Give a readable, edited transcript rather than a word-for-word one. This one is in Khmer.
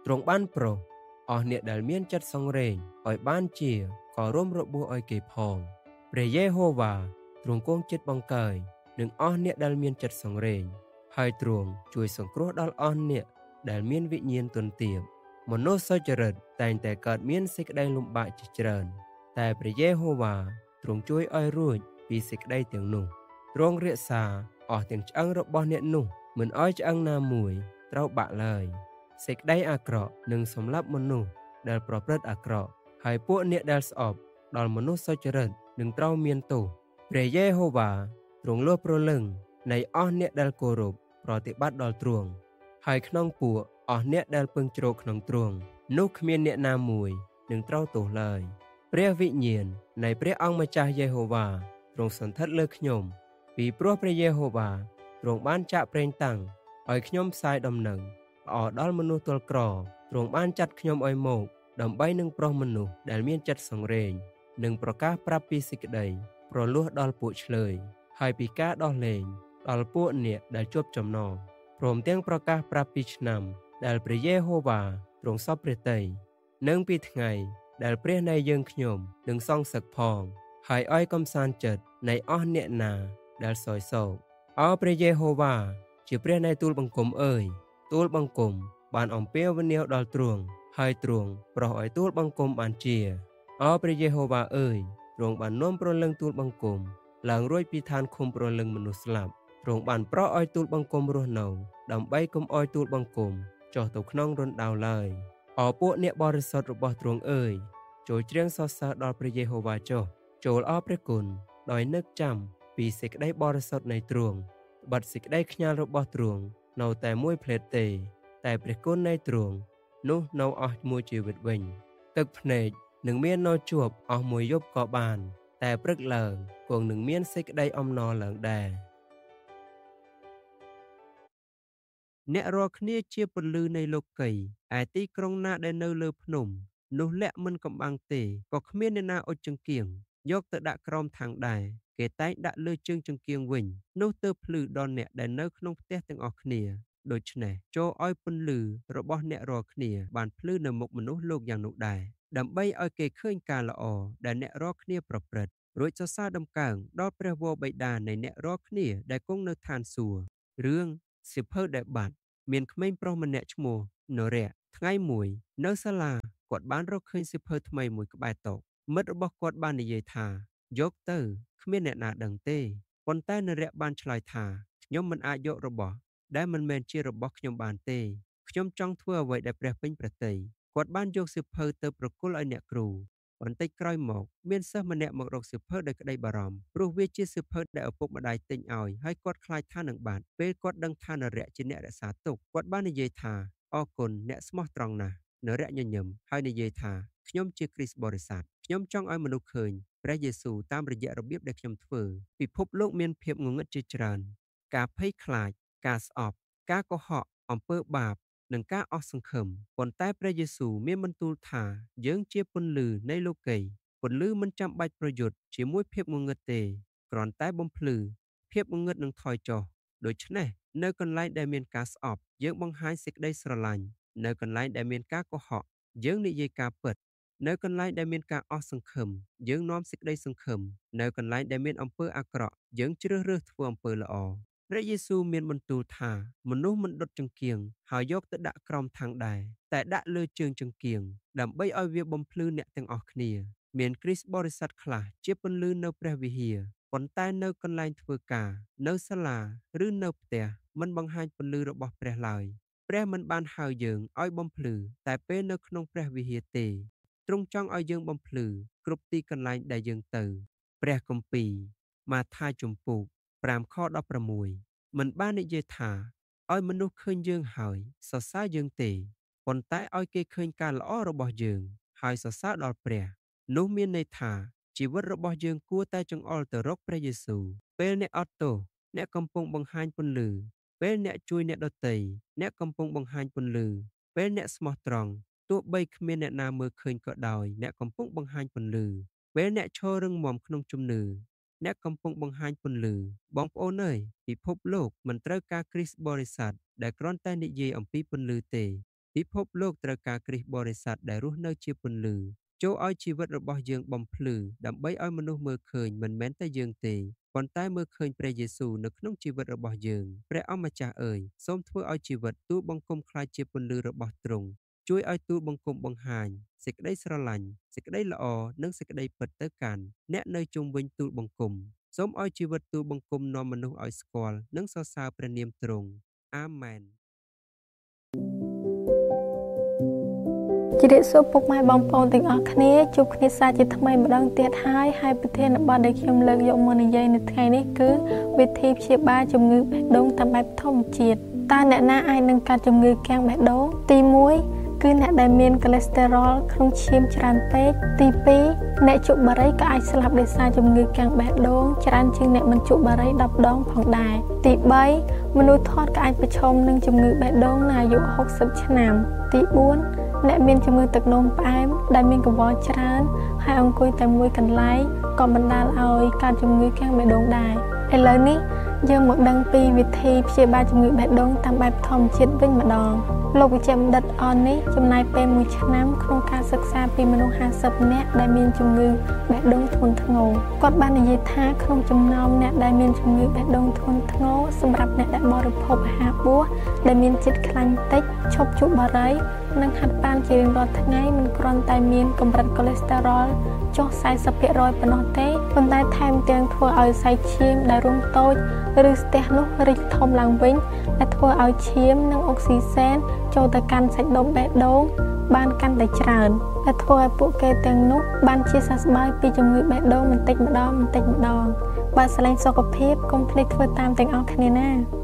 ទ្រង់បានប្រោសអស់អ្នកដែលមានចិត្តសង្រេងឲ្យបានជាក៏រួមរបួសឲ្យគេផងព្រះយេហូវ៉ាទ្រង់គង់ចិត្តបង្កើយនឹងអស់អ្នកដែលមានចិត្តសង្រេងហើយទ្រង់ជួយសង្គ្រោះដល់អស់អ្នកដែលមានវិញ្ញាណទន់ទាបមនុស្សសុចរិតតែងតែកើតមានសេចក្តីលំបាកជាច្រើនតែព្រះយេហូវ៉ាទ្រង់ជួយឲ្យរួចពីសេចក្តីទាំងនោះទ្រង់រក្សាអស់ទាំងឆ្អឹងរបស់អ្នកនោះមិនឲ្យឆ្អឹងណាមួយត្រូវបាក់ឡើយសេចក្តីអាក្រក់នឹងសម្លាប់មនុស្សដែលប្រព្រឹត្តអាក្រក់ហើយពួកអ្នកដែលស្អប់ដល់មនុស្សសុចរិតនឹងត្រូវមានទោសព្រះយេហូវ៉ាទ្រង់លួសព្រលឹងនៃអស់អ្នកដែលគោរពប្រតិបត្តិដល់ទ្រង់ហើយក្នុងពួកអស់អ្នកដែលពឹងជ្រកក្នុងទ្រង់នោះគ្មានអ្នកណាមួយនឹងត្រូវទោសឡើយព្រះវិញ្ញាណនៃព្រះអង្គម្ចាស់យេហូវ៉ាទ្រង់សន្ធិដ្ឋលើខ្ញុំពីព្រោះព្រះយេហូវ៉ាទ្រង់បានចាក់ប្រេងតាំងឲ្យខ្ញុំផ្សាយដំណឹងល្អដល់មនុស្សទល់ក្រទ្រង់បានចាត់ខ្ញុំឲ្យមកដើម្បីនឹងប្រោះមនុស្សដែលមានចិត្តសង្រេងនិងប្រកាសប្រាប់ពីសេចក្តីប្រលោះដល់ពួកឆ្លើយហើយពីការដោះលែងដល់ពួកអ្នកដែលជាប់ចំណងព្រមទាំងប្រកាសប្រាប់ពីឆ្នាំដែលព្រះយេហូវ៉ាទ្រង់សពព្រះតីនិងពីថ្ងៃដែលព្រះនៃយើងខ្ញុំនឹងសងសឹកផងហើយឲ្យកំសាន្តចិត្តនៃអស់អ្នកណាដែលសោយសោកអោព្រះយេហូវ៉ាជាព្រះនៃទូលបង្គំអើយទូលបង្គំបានអំពាវនាវដល់ទ្រង់ហើយទ្រង់ប្រោសឲ្យទូលបង្គំបានជាអោព្រះយេហូវ៉ាអើយទ្រង់បាននាំព្រលឹងទូលបង្គំឡើងរួចពីឋានឃុំព្រលឹងមនុស្សស្លាប់ទ្រង់បានប្រោសឲ្យទូលបង្គំរស់នៅដើម្បីកុំឲ្យទូលបង្គំចុះទៅក្នុងរណ្ដៅឡើយអោពួកអ្នកបរិសុទ្ធរបស់ទ្រង់អើយចូលច្រៀងសរសើរដល់ព្រះយេហូវ៉ាចុះចូលអរព្រះគុណដោយនឹកចាំពីសេចក្តីបរិសុទ្ធនៃទ្រង់បិទសេចក្តីខ្ញាល់របស់ទ្រង់នៅតែមួយផ្លេតទេតែព្រះគុណនៃទ្រង់នោះនៅអស់មួយជីវិតវិញទឹកភ្នែកនឹងមាននៅជួបអស់មួយយប់ក៏បានតែព្រឹកឡើងគង់នឹងមានសេចក្តីអំណរឡើងដែរអ្នករាល់គ្នាជាពន្លឺនៃលោកីឯទីក្រុងណាដែលនៅលើភ្នំនោះលាក់មិនកំបាំងទេក៏គ្មានអ្នកណាអុជចង្គៀងយកទៅដាក់ក្រោមថាំងដែរគេតែងដាក់លើជើងចង្គៀងវិញនោះទើបភ្លឺដល់អ្នកដែលនៅក្នុងផ្ទះទាំងអស់គ្នាដូច្នេះចូលឲ្យពន្លឺរបស់អ្នករាល់គ្នាបានភ្លឺនៅមុខមនុស្សលោកយ៉ាងនោះដែរដើម្បីឲ្យគេឃើញការល្អដែលអ្នករាល់គ្នាប្រព្រឹត្តរួចសរសើរដំកើងដល់ព្រះវរបិតានៃអ្នករាល់គ្នាដែលគង់នៅឋានសួគ៌រឿងសៀវភៅដែលបាត់មានក្មេងប្រុសម្នាក់ឈ្មោះនរៈថ្ងៃមួយនៅសាលាគាត់បានរកឃើញសៀវភៅថ្មីមួយក្បែរតុមិត្តរបស់គាត់បាននិយាយថាយកទៅគ្មានអ្នកណាដឹងទេប៉ុន្តែនរៈបានឆ្លើយថាខ្ញុំមិនអាចយករបស់ដែលមិនមែនជារបស់ខ្ញុំបានទេខ្ញុំចង់ធ្វើអ្វីដែលព្រះពេញព្រះទ័យគាត់បានយកសៀវភៅទៅប្រគល់ឲ្យអ្នកគ្រូបន្តិចក្រោយមកមានសិស្សម្នាក់មករកសៀវភៅដោយក្តីបារម្ភព្រោះវាជាសៀវភៅដែលឪពុកម្ដាយទិញឲ្យហើយគាត់ខ្លាចថានឹងបាត់ពេលគាត់ដឹងថានរៈជាអ្នករក្សាទុកគាត់បាននិយាយថាអរគុណអ្នកស្មោះត្រង់ណាស់នរៈញញឹមហើយនិយាយថាខ្ញុំជាគ្រីស្ទបរិស័ទខ្ញុំចង់ឲ្យមនុស្សឃើញព្រះយេស៊ូវតាមរយៈរបៀបដែលខ្ញុំធ្វើពិភពលោកមានភាពងងឹតជាច្រើនការភ័យខ្លាចការស្អប់ការកុហកអំពើបាបនិងការអស់សង្ឃឹមប៉ុន្តែព្រះយេស៊ូវមានបន្ទូលថាយើងជាពន្លឺនៃលោកីពន្លឺមិនចាំបាច់ប្រយុទ្ធជាមួយភាពងងឹតទេគ្រាន់តែបំភ្លឺភាពងងឹតនឹងថយចុះដូច្នេះនៅកន្លែងដែលមានការស្អប់យើងបង្ហាញសេចក្តីស្រឡាញ់នៅកន្លែងដែលមានការកុហកយើងនិយាយការពិតនៅកន្លែងដែលមានការអស់សង្ឃឹមយើងនាំសេចក្តីសង្ឃឹមនៅកន្លែងដែលមានអំពើអាក្រក់យើងជ្រើសរើសធ្វើអំពើល្អព្រះយេស៊ូវមានបន្ទូលថាមនុស្សមិនដុតចង្គៀងហើយយកទៅដាក់ក្រោមថាំងដែរតែដាក់លើជើងចង្គៀងដើម្បីឲ្យវាបំភ្លឺអ្នកទាំងអស់គ្នាមានគ្រីស្ទបរិស័ទខ្លះជាពន្លឺនៅព្រះវិហារប៉ុន្តែនៅកន្លែងធ្វើការនៅសាលាឬនៅផ្ទះមិនបង្ហាញពន្លឺរបស់ព្រះឡើយព្រះមិនបានហៅយើងឲ្យបំភ្លឺតែពេលនៅក្នុងព្រះវិហារទេទ្រង់ចង់ឲ្យយើងបំភ្លឺគ្រប់ទីកន្លែងដែលយើងទៅព្រះគម្ពីរម៉ាថាយជំពូក5ខ16មិនបាននិយាយថាឲ្យមនុស្សឃើញយើងហើយសរសើរយើងទេប៉ុន្តែឲ្យគេឃើញការល្អរបស់យើងហើយសរសើរដល់ព្រះនោះមានន័យថាជីវិតរបស់យើងគួរតែចង្អុលទៅរកព្រះយេស៊ូវពេលអ្នកអត់ទោសអ្នកកំពុងបង្ហាញពន្លឺពេលអ្នកជួយអ្នកដទៃអ្នកកំពុងបង្ហាញពន្លឺពេលអ្នកស្មោះត្រង់ទោះបីគ្មានអ្នកណាមើលឃើញក៏ដោយអ្នកកំពុងបង្ហាញពន្លឺពេលអ្នកឈររឹងមាំក្នុងជំនឿអ្នកកំពុងបង្ហាញពន្លឺបងប្អូនអើយពិភពលោកមិនត្រូវការគ្រីស្ទបរិស័ទដែលគ្រាន់តែនិយាយអំពីពន្លឺទេពិភពលោកត្រូវការគ្រីស្ទបរិស័ទដែលរស់នៅជាពន្លឺចូលឲ្យជីវិតរបស់យើងបំភ្លឺដើម្បីឲ្យមនុស្សមើលឃើញមិនមែនតែយើងទេប៉ុន្តែមើលឃើញព្រះយេស៊ូវនៅក្នុងជីវិតរបស់យើងព្រះអម្ចាស់អើយសូមធ្វើឲ្យជីវិតទូលបង្គំខ្លាចជាពន្លឺរបស់ទ្រង់ជួយឲ្យទូលបង្គំបង្ហាញសេចក្តីស្រឡាញ់សេចក្តីល្អនិងសេចក្តីពិតទៅកាន់អ្នកនៅជុំវិញទូលបង្គំសូមឲ្យជីវិតទូលបង្គំនាំមនុស្សឲ្យស្គាល់និងសរសើរព្រះនាមទ្រង់អាមែនជម្រាបសួរពុកម៉ែបងប្អូនទាំងអស់គ្នាជួបគ្នាសាជាថ្មីម្ដងទៀតហើយប្រធានបទដែលខ្ញុំលើកយកមកនិយាយនៅថ្ងៃនេះគឺវិធីព្យាបាលជំងឺបេះដូងតាមបែបធម្មជាតិតើអ្នកណាអាចនឹងកើតជំងឺកាំងបេះដូងទី1គឺអ្នកដែលមានកូលេស្តេរ៉ុលក្នុងឈាមច្រើនពេកទី2អ្នកជក់បារីក៏អាចស្លាប់ដោយសារជំងឺកាំងបេះដូងច្រើនជាងអ្នកមិនជក់បារី10ដងផងដែរទី3មនុស្សថតក៏អាចប្រឈមនឹងជំងឺបេះដូងនៅអាយុ60ឆ្នាំទី4អ្នកមានជំងឺទឹកនោមផ្អែមដែលមានកង្វល់ច្រើនហើយអង្គុយតែមួយកន្លែងក៏បណ្ដាលឲ្យកើតជំងឺកាំងបេះដូងដែរឥឡូវនេះយើងមកដឹងពីវិធីព្យាបាលជំងឺបេះដូងតាមបែបធម្មជាតិវិញម្ដងលោកវិជ្ជបណ្ឌិតអននេះចំណាយពេល1ឆ្នាំក្នុងការសិក្សាពីមនុស្ស50នាក់ដែលមានជំងឺបេះដូងធ្ងន់ធ្ងរគាត់បាននិយាយថាក្នុងចំណោមអ្នកដែលមានជំងឺបេះដូងធ្ងន់ធ្ងរសម្រាប់អ្នកដែលបរិភោគអាហារបួសដែលមានជាតិខ្លាញ់តិចឈប់ជក់បារីនិងហាត់ប្រាណជារៀងរាល់ថ្ងៃមិនគ្រាន់តែមានកម្រិតកូលេស្តេរ៉ុលចុះ 40% ប៉ុណ្ណោះទេប៉ុន្តែថែមទាំងធ្វើឲ្យសាច់ឈាមដែលរួមតូចឬស្ទះនោះរីកធំឡើងវិញដែលធ្វើឲ្យឈាមនិងអុកស៊ីសែនចូលទៅកាន់សាច់ដុំបេះដូងបានកាន់តែច្រើនដែលធ្វើឲ្យពួកគេទាំងនោះបានជាសះស្បើយពីជំងឺបេះដូងបន្តិចម្ដងបើស្រឡាញ់សុខភាពកុំភ្លេចធ្វើតាមទាំងអស់គ្នាណា